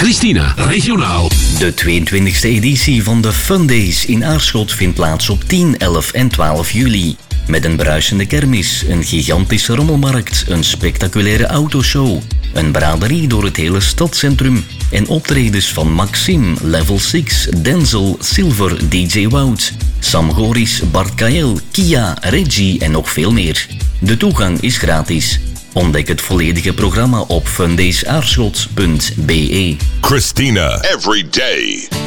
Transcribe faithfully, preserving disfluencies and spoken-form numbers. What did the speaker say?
Christina, regionaal. De tweeëntwintigste editie van de Fun Days in Aarschot vindt plaats op tien, elf en twaalf juli. Met een bruisende kermis, een gigantische rommelmarkt, een spectaculaire autoshow, een braderie door het hele stadscentrum en optredens van Maxim, Level zes, Denzel, Silver, D J Wout, Sam Goris, Bart Kael, Kia, Reggie en nog veel meer. De toegang is gratis. Ontdek het volledige programma op fundays aarschot punt b e. Christina, every day.